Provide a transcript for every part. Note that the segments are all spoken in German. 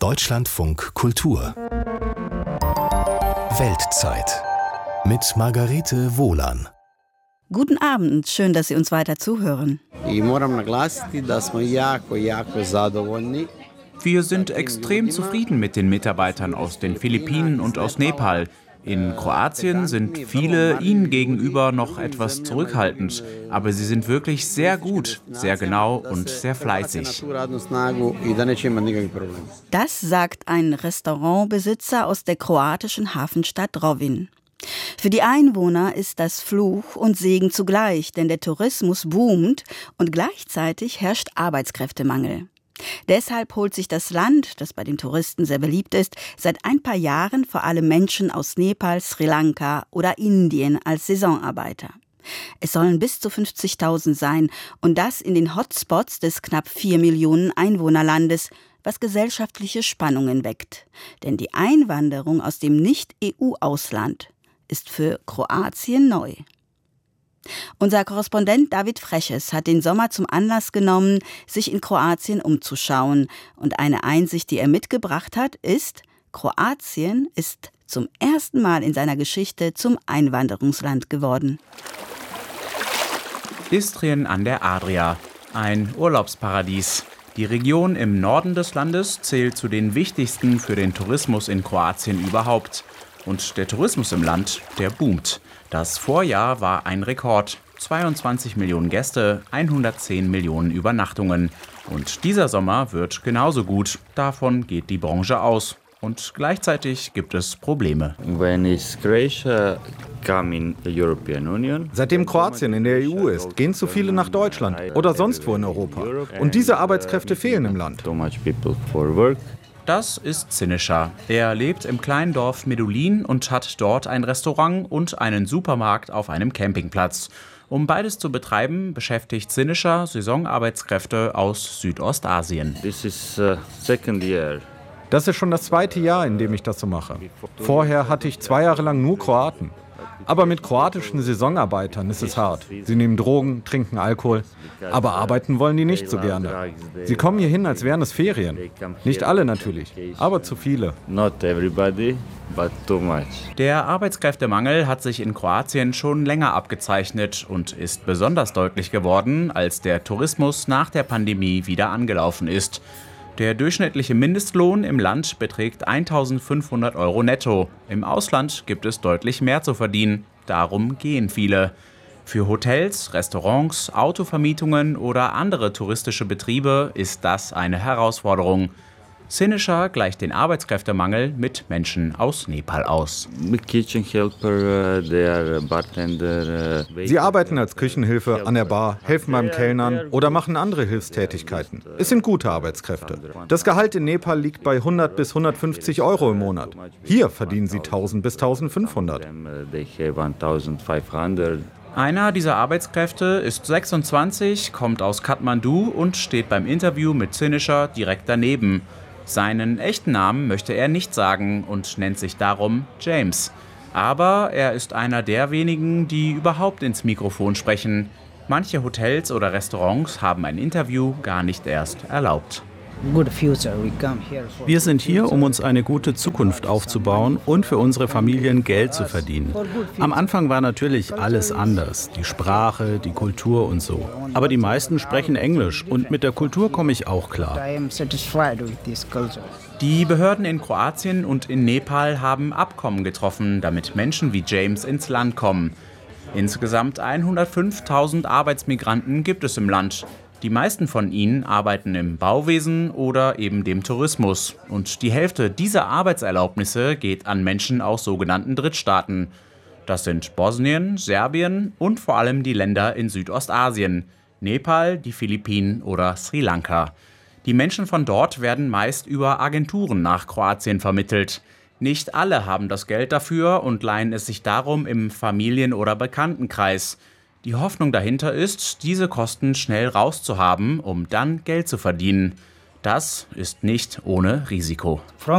Deutschlandfunk Kultur Weltzeit mit Margarete Wohlan. Guten Abend, schön, dass Sie uns weiter zuhören. Wir sind extrem zufrieden mit den Mitarbeitern aus den Philippinen und aus Nepal. In Kroatien sind viele ihnen gegenüber noch etwas zurückhaltend, aber sie sind wirklich sehr gut, sehr genau und sehr fleißig. Das sagt ein Restaurantbesitzer aus der kroatischen Hafenstadt Rovinj. Für die Einwohner ist das Fluch und Segen zugleich, denn der Tourismus boomt und gleichzeitig herrscht Arbeitskräftemangel. Deshalb holt sich das Land, das bei den Touristen sehr beliebt ist, seit ein paar Jahren vor allem Menschen aus Nepal, Sri Lanka oder Indien als Saisonarbeiter. Es sollen bis zu 50.000 sein und das in den Hotspots des knapp 4 Millionen Einwohnerlandes, was gesellschaftliche Spannungen weckt. Denn die Einwanderung aus dem Nicht-EU-Ausland ist für Kroatien neu. Unser Korrespondent David Freches hat den Sommer zum Anlass genommen, sich in Kroatien umzuschauen. Und eine Einsicht, die er mitgebracht hat, ist, Kroatien ist zum ersten Mal in seiner Geschichte zum Einwanderungsland geworden. Istrien an der Adria, ein Urlaubsparadies. Die Region im Norden des Landes zählt zu den wichtigsten für den Tourismus in Kroatien überhaupt. Und der Tourismus im Land, der boomt. Das Vorjahr war ein Rekord. 22 Millionen Gäste, 110 Millionen Übernachtungen. Und dieser Sommer wird genauso gut. Davon geht die Branche aus. Und gleichzeitig gibt es Probleme. Seitdem Kroatien in der EU ist, gehen zu viele nach Deutschland oder sonst wo in Europa. Und diese Arbeitskräfte fehlen im Land. Das ist Siniša. Er lebt im kleinen Dorf Medulin und hat dort ein Restaurant und einen Supermarkt auf einem Campingplatz. Um beides zu betreiben, beschäftigt Siniša Saisonarbeitskräfte aus Südostasien. Das ist schon das zweite Jahr, in dem ich das so mache. Vorher hatte ich 2 Jahre lang nur Kroaten. Aber mit kroatischen Saisonarbeitern ist es hart. Sie nehmen Drogen, trinken Alkohol, aber arbeiten wollen die nicht so gerne. Sie kommen hier hin, als wären es Ferien. Nicht alle natürlich, aber zu viele. Der Arbeitskräftemangel hat sich in Kroatien schon länger abgezeichnet und ist besonders deutlich geworden, als der Tourismus nach der Pandemie wieder angelaufen ist. Der durchschnittliche Mindestlohn im Land beträgt 1.500 € netto. Im Ausland gibt es deutlich mehr zu verdienen. Darum gehen viele. Für Hotels, Restaurants, Autovermietungen oder andere touristische Betriebe ist das eine Herausforderung. Siniša gleicht den Arbeitskräftemangel mit Menschen aus Nepal aus. Sie arbeiten als Küchenhilfe an der Bar, helfen beim Kellnern oder machen andere Hilfstätigkeiten. Es sind gute Arbeitskräfte. Das Gehalt in Nepal liegt bei 100 bis 150 € im Monat. Hier verdienen sie 1.000 bis 1.500. Einer dieser Arbeitskräfte ist 26, kommt aus Kathmandu und steht beim Interview mit Siniša direkt daneben. Seinen echten Namen möchte er nicht sagen und nennt sich darum James. Aber er ist einer der wenigen, die überhaupt ins Mikrofon sprechen. Manche Hotels oder Restaurants haben ein Interview gar nicht erst erlaubt. Wir sind hier, um uns eine gute Zukunft aufzubauen und für unsere Familien Geld zu verdienen. Am Anfang war natürlich alles anders, die Sprache, die Kultur und so. Aber die meisten sprechen Englisch und mit der Kultur komme ich auch klar. Die Behörden in Kroatien und in Nepal haben Abkommen getroffen, damit Menschen wie James ins Land kommen. Insgesamt 105.000 Arbeitsmigranten gibt es im Land. Die meisten von ihnen arbeiten im Bauwesen oder eben dem Tourismus. Und die Hälfte dieser Arbeitserlaubnisse geht an Menschen aus sogenannten Drittstaaten. Das sind Bosnien, Serbien und vor allem die Länder in Südostasien. Nepal, die Philippinen oder Sri Lanka. Die Menschen von dort werden meist über Agenturen nach Kroatien vermittelt. Nicht alle haben das Geld dafür und leihen es sich darum im Familien- oder Bekanntenkreis. Die Hoffnung dahinter ist, diese Kosten schnell rauszuhaben, um dann Geld zu verdienen. das ist nicht ohne Risiko.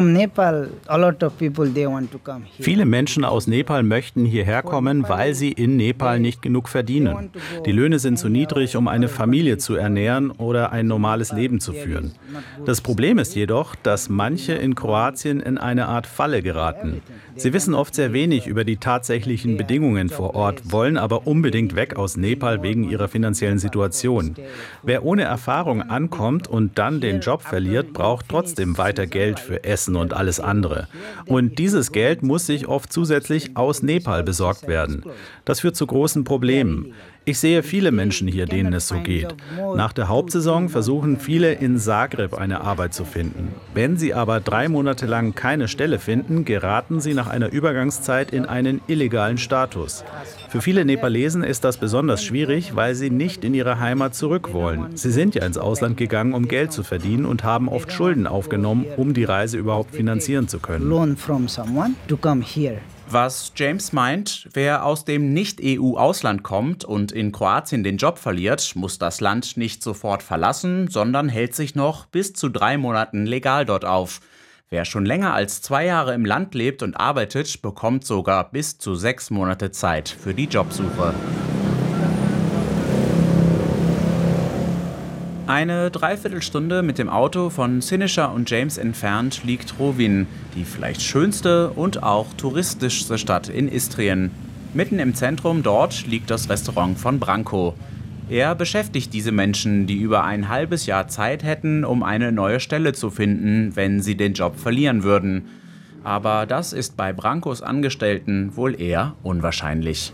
Viele Menschen aus Nepal möchten hierher kommen, weil sie in Nepal nicht genug verdienen. Die Löhne sind zu niedrig, um eine Familie zu ernähren oder ein normales Leben zu führen. Das Problem ist jedoch, dass manche in Kroatien in eine Art Falle geraten. Sie wissen oft sehr wenig über die tatsächlichen Bedingungen vor Ort, wollen aber unbedingt weg aus Nepal wegen ihrer finanziellen Situation. Wer ohne Erfahrung ankommt und dann den Job verliert, braucht trotzdem weiter Geld für Essen und alles andere. Und dieses Geld muss sich oft zusätzlich aus Nepal besorgt werden. Das führt zu großen Problemen. Ich sehe viele Menschen hier, denen es so geht. Nach der Hauptsaison versuchen viele in Zagreb eine Arbeit zu finden. Wenn sie aber 3 Monate lang keine Stelle finden, geraten sie nach einer Übergangszeit in einen illegalen Status. Für viele Nepalesen ist das besonders schwierig, weil sie nicht in ihre Heimat zurück wollen. Sie sind ja ins Ausland gegangen, um Geld zu verdienen und haben oft Schulden aufgenommen, um die Reise überhaupt finanzieren zu können. Was James meint, wer aus dem Nicht-EU-Ausland kommt und in Kroatien den Job verliert, muss das Land nicht sofort verlassen, sondern hält sich noch bis zu 3 Monaten legal dort auf. Wer schon länger als 2 Jahre im Land lebt und arbeitet, bekommt sogar bis zu 6 Monate Zeit für die Jobsuche. Eine Dreiviertelstunde mit dem Auto von Siniša und James entfernt liegt Rovinj, die vielleicht schönste und auch touristischste Stadt in Istrien. Mitten im Zentrum dort liegt das Restaurant von Branko. Er beschäftigt diese Menschen, die über ein halbes Jahr Zeit hätten, um eine neue Stelle zu finden, wenn sie den Job verlieren würden. Aber das ist bei Brankos Angestellten wohl eher unwahrscheinlich.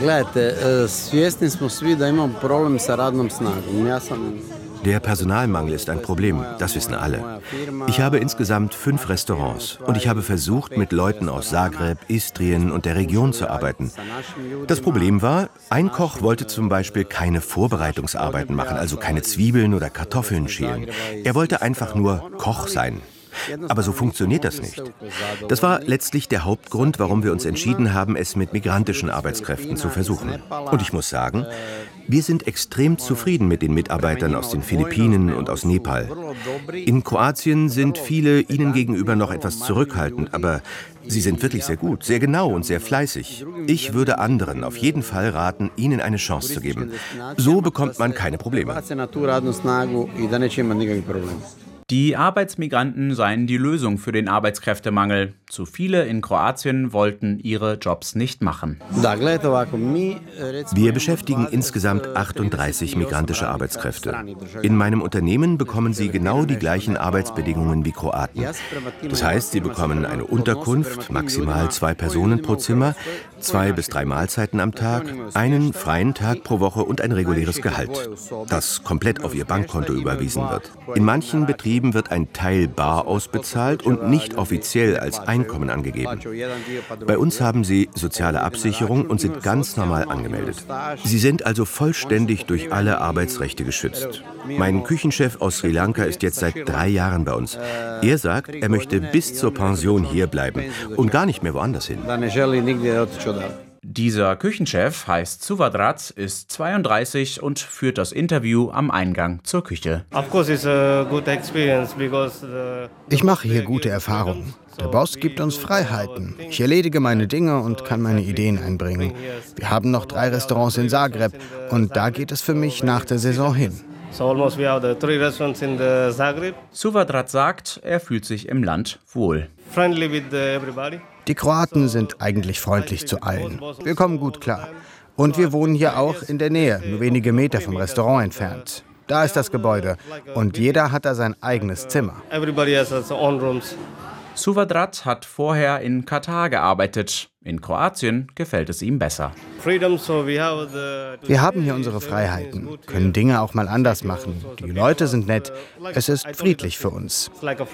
Der Personalmangel ist ein Problem, das wissen alle. Ich habe insgesamt 5 Restaurants und ich habe versucht, mit Leuten aus Zagreb, Istrien und der Region zu arbeiten. Das Problem war, ein Koch wollte zum Beispiel keine Vorbereitungsarbeiten machen, also keine Zwiebeln oder Kartoffeln schälen. Er wollte einfach nur Koch sein. Aber so funktioniert das nicht. Das war letztlich der Hauptgrund, warum wir uns entschieden haben, es mit migrantischen Arbeitskräften zu versuchen. Und ich muss sagen, wir sind extrem zufrieden mit den Mitarbeitern aus den Philippinen und aus Nepal. In Kroatien sind viele ihnen gegenüber noch etwas zurückhaltend, aber sie sind wirklich sehr gut, sehr genau und sehr fleißig. Ich würde anderen auf jeden Fall raten, ihnen eine Chance zu geben. So bekommt man keine Probleme. Die Arbeitsmigranten seien die Lösung für den Arbeitskräftemangel. Zu viele in Kroatien wollten ihre Jobs nicht machen. Wir beschäftigen insgesamt 38 migrantische Arbeitskräfte. In meinem Unternehmen bekommen sie genau die gleichen Arbeitsbedingungen wie Kroaten. Das heißt, sie bekommen eine Unterkunft, maximal 2 Personen pro Zimmer, 2 bis 3 Mahlzeiten am Tag, einen freien Tag pro Woche und ein reguläres Gehalt, das komplett auf ihr Bankkonto überwiesen wird. In manchen Betrieben wird ein Teil bar ausbezahlt und nicht offiziell als Einkommen angegeben. Bei uns haben sie soziale Absicherung und sind ganz normal angemeldet. Sie sind also vollständig durch alle Arbeitsrechte geschützt. Mein Küchenchef aus Sri Lanka ist jetzt seit 3 Jahren bei uns. Er sagt, er möchte bis zur Pension hier bleiben und gar nicht mehr woanders hin. Dieser Küchenchef heißt Suvadrat, ist 32 und führt das Interview am Eingang zur Küche. Ich mache hier gute Erfahrungen. Der Boss gibt uns Freiheiten. Ich erledige meine Dinge und kann meine Ideen einbringen. Wir haben noch 3 Restaurants in Zagreb und da geht es für mich nach der Saison hin. Suvadrat sagt, er fühlt sich im Land wohl. Die Kroaten sind eigentlich freundlich zu allen. Wir kommen gut klar. Und wir wohnen hier auch in der Nähe, nur wenige Meter vom Restaurant entfernt. Da ist das Gebäude und jeder hat da sein eigenes Zimmer. Suvadrat hat vorher in Katar gearbeitet. In Kroatien gefällt es ihm besser. Wir haben hier unsere Freiheiten, können Dinge auch mal anders machen. Die Leute sind nett, es ist friedlich für uns.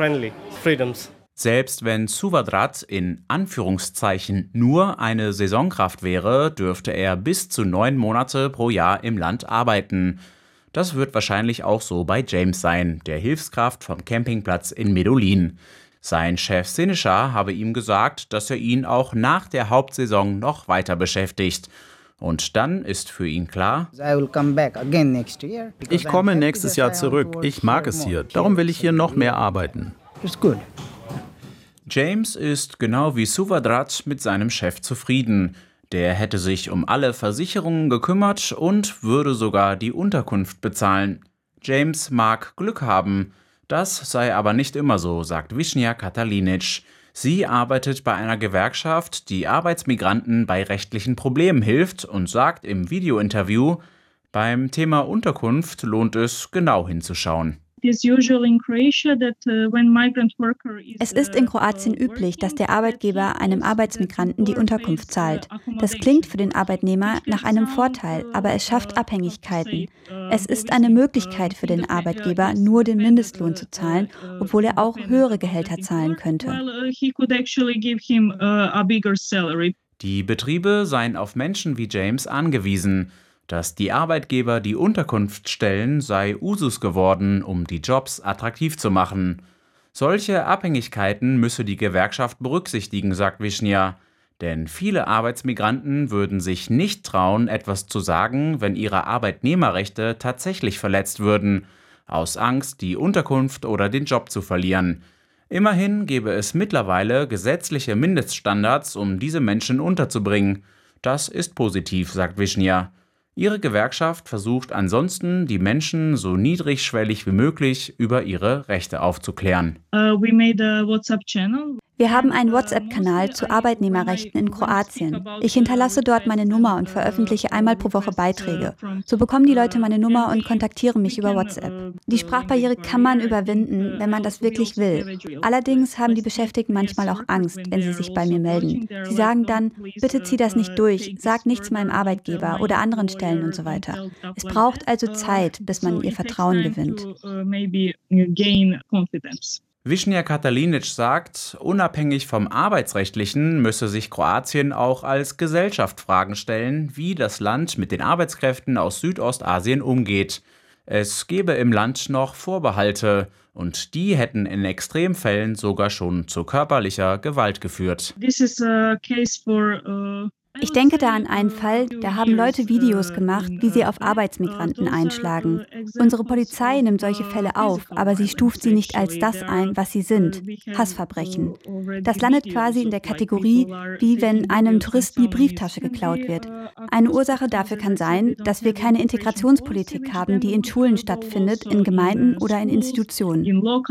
Selbst wenn Suvadrat in Anführungszeichen nur eine Saisonkraft wäre, dürfte er bis zu 9 Monate pro Jahr im Land arbeiten. Das wird wahrscheinlich auch so bei James sein, der Hilfskraft vom Campingplatz in Medulin. Sein Chef Siniša habe ihm gesagt, dass er ihn auch nach der Hauptsaison noch weiter beschäftigt. Und dann ist für ihn klar: Ich komme nächstes Jahr zurück. Ich mag es hier. Darum will ich hier noch mehr arbeiten. James ist genau wie Suvadrat mit seinem Chef zufrieden. Der hätte sich um alle Versicherungen gekümmert und würde sogar die Unterkunft bezahlen. James mag Glück haben. Das sei aber nicht immer so, sagt Višnja Katalinic. Sie arbeitet bei einer Gewerkschaft, die Arbeitsmigranten bei rechtlichen Problemen hilft und sagt im Videointerview: Beim Thema Unterkunft lohnt es, genau hinzuschauen. Es ist in Kroatien üblich, dass der Arbeitgeber einem Arbeitsmigranten die Unterkunft zahlt. Das klingt für den Arbeitnehmer nach einem Vorteil, aber es schafft Abhängigkeiten. Es ist eine Möglichkeit für den Arbeitgeber, nur den Mindestlohn zu zahlen, obwohl er auch höhere Gehälter zahlen könnte. Die Betriebe seien auf Menschen wie James angewiesen. Dass die Arbeitgeber die Unterkunft stellen, sei Usus geworden, um die Jobs attraktiv zu machen. Solche Abhängigkeiten müsse die Gewerkschaft berücksichtigen, sagt Višnja. Denn viele Arbeitsmigranten würden sich nicht trauen, etwas zu sagen, wenn ihre Arbeitnehmerrechte tatsächlich verletzt würden, aus Angst, die Unterkunft oder den Job zu verlieren. Immerhin gäbe es mittlerweile gesetzliche Mindeststandards, um diese Menschen unterzubringen. Das ist positiv, sagt Višnja. Ihre Gewerkschaft versucht ansonsten, die Menschen so niedrigschwellig wie möglich über ihre Rechte aufzuklären. Wir haben einen WhatsApp-Kanal zu Arbeitnehmerrechten in Kroatien. Ich hinterlasse dort meine Nummer und veröffentliche einmal pro Woche Beiträge. So bekommen die Leute meine Nummer und kontaktieren mich über WhatsApp. Die Sprachbarriere kann man überwinden, wenn man das wirklich will. Allerdings haben die Beschäftigten manchmal auch Angst, wenn sie sich bei mir melden. Sie sagen dann: Bitte zieh das nicht durch, sag nichts meinem Arbeitgeber oder anderen Stellen und so weiter. Es braucht also Zeit, bis man ihr Vertrauen gewinnt. Višnja Katalinic sagt, unabhängig vom Arbeitsrechtlichen müsse sich Kroatien auch als Gesellschaft Fragen stellen, wie das Land mit den Arbeitskräften aus Südostasien umgeht. Es gebe im Land noch Vorbehalte und die hätten in Extremfällen sogar schon zu körperlicher Gewalt geführt. Ich denke da an einen Fall, da haben Leute Videos gemacht, wie sie auf Arbeitsmigranten einschlagen. Unsere Polizei nimmt solche Fälle auf, aber sie stuft sie nicht als das ein, was sie sind: Hassverbrechen. Das landet quasi in der Kategorie, wie wenn einem Touristen die Brieftasche geklaut wird. Eine Ursache dafür kann sein, dass wir keine Integrationspolitik haben, die in Schulen stattfindet, in Gemeinden oder in Institutionen.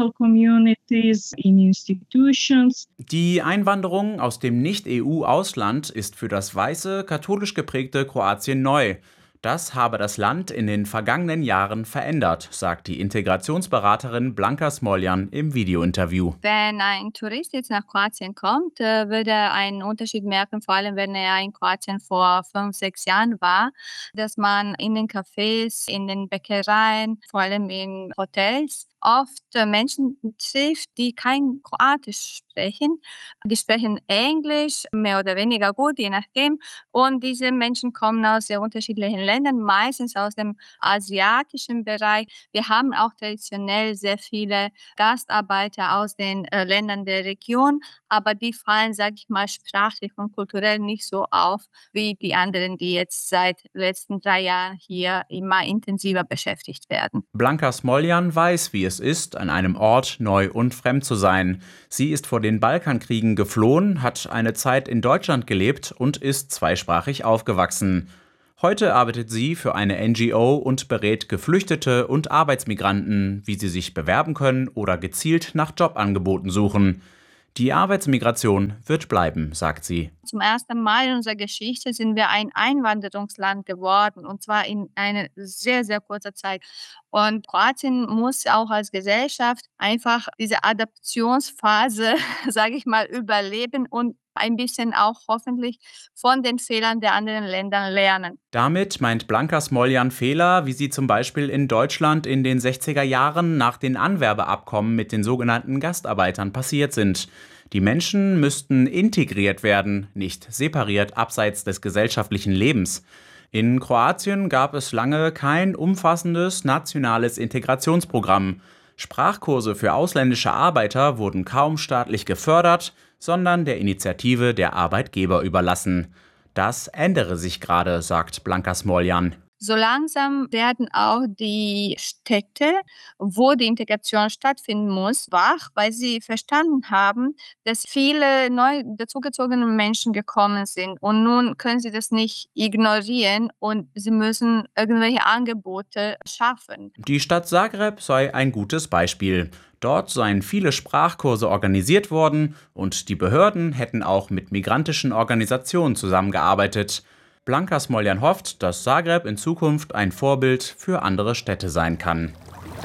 Die Einwanderung aus dem Nicht-EU-Ausland ist für das weiße, katholisch geprägte Kroatien neu. Das habe das Land in den vergangenen Jahren verändert, sagt die Integrationsberaterin Blanka Smoljan im Videointerview. Wenn ein Tourist jetzt nach Kroatien kommt, würde er einen Unterschied merken, vor allem wenn er in Kroatien vor 5, 6 Jahren war, dass man in den Cafés, in den Bäckereien, vor allem in Hotels, oft Menschen trifft, die kein Kroatisch sprechen. Die sprechen Englisch, mehr oder weniger gut, je nachdem. Und diese Menschen kommen aus sehr unterschiedlichen Ländern, meistens aus dem asiatischen Bereich. Wir haben auch traditionell sehr viele Gastarbeiter aus den Ländern der Region, aber die fallen, sage ich mal, sprachlich und kulturell nicht so auf wie die anderen, die jetzt seit den letzten 3 Jahren hier immer intensiver beschäftigt werden. Blanka Smoljan weiß, wie es ist, an einem Ort neu und fremd zu sein. Sie ist vor den Balkankriegen geflohen, hat eine Zeit in Deutschland gelebt und ist zweisprachig aufgewachsen. Heute arbeitet sie für eine NGO und berät Geflüchtete und Arbeitsmigranten, wie sie sich bewerben können oder gezielt nach Jobangeboten suchen. Die Arbeitsmigration wird bleiben, sagt sie. Zum ersten Mal in unserer Geschichte sind wir ein Einwanderungsland geworden, und zwar in einer sehr, sehr kurzer Zeit. Und Kroatien muss auch als Gesellschaft einfach diese Adaptionsphase, sage ich mal, überleben und ein bisschen auch hoffentlich von den Fehlern der anderen Länder lernen. Damit meint Blanka Smoljan Fehler, wie sie zum Beispiel in Deutschland in den 60er Jahren nach den Anwerbeabkommen mit den sogenannten Gastarbeitern passiert sind. Die Menschen müssten integriert werden, nicht separiert abseits des gesellschaftlichen Lebens. In Kroatien gab es lange kein umfassendes nationales Integrationsprogramm. Sprachkurse für ausländische Arbeiter wurden kaum staatlich gefördert, sondern der Initiative der Arbeitgeber überlassen. Das ändere sich gerade, sagt Blanka Smoljan. So langsam werden auch die Städte, wo die Integration stattfinden muss, wach, weil sie verstanden haben, dass viele neu dazugezogene Menschen gekommen sind. Und nun können sie das nicht ignorieren und sie müssen irgendwelche Angebote schaffen. Die Stadt Zagreb sei ein gutes Beispiel. Dort seien viele Sprachkurse organisiert worden und die Behörden hätten auch mit migrantischen Organisationen zusammengearbeitet. Blanka Smoljan hofft, dass Zagreb in Zukunft ein Vorbild für andere Städte sein kann.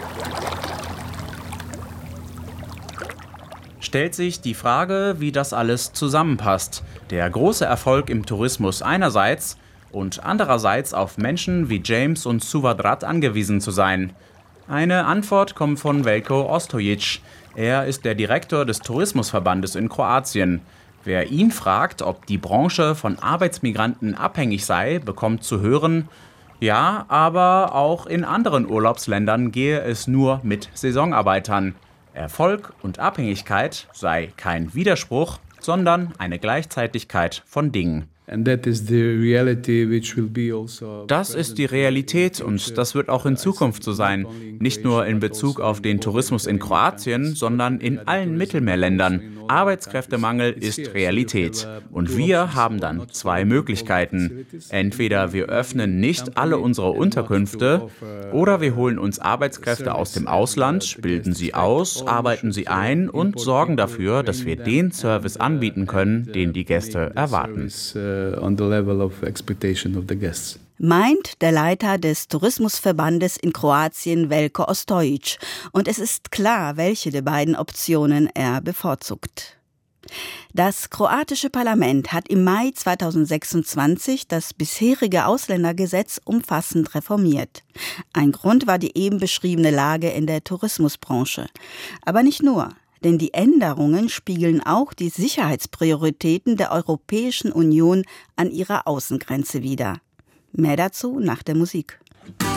Stellt sich die Frage, wie das alles zusammenpasst. Der große Erfolg im Tourismus einerseits und andererseits auf Menschen wie James und Suvadrat angewiesen zu sein. Eine Antwort kommt von Veljko Ostojic. Er ist der Direktor des Tourismusverbandes in Kroatien. Wer ihn fragt, ob die Branche von Arbeitsmigranten abhängig sei, bekommt zu hören, ja, aber auch in anderen Urlaubsländern gehe es nur mit Saisonarbeitern. Erfolg und Abhängigkeit sei kein Widerspruch, sondern eine Gleichzeitigkeit von Dingen. Das ist die Realität und das wird auch in Zukunft so sein. Nicht nur in Bezug auf den Tourismus in Kroatien, sondern in allen Mittelmeerländern. Arbeitskräftemangel ist Realität. Und wir haben dann zwei Möglichkeiten. Entweder wir öffnen nicht alle unsere Unterkünfte oder wir holen uns Arbeitskräfte aus dem Ausland, bilden sie aus, arbeiten sie ein und sorgen dafür, dass wir den Service anbieten können, den die Gäste erwarten. Meint der Leiter des Tourismusverbandes in Kroatien, Veljko Ostojic. Und es ist klar, welche der beiden Optionen er bevorzugt. Das kroatische Parlament hat im Mai 2026 das bisherige Ausländergesetz umfassend reformiert. Ein Grund war die eben beschriebene Lage in der Tourismusbranche. Aber nicht nur. Denn die Änderungen spiegeln auch die Sicherheitsprioritäten der Europäischen Union an ihrer Außengrenze wider. Mehr dazu nach der Musik.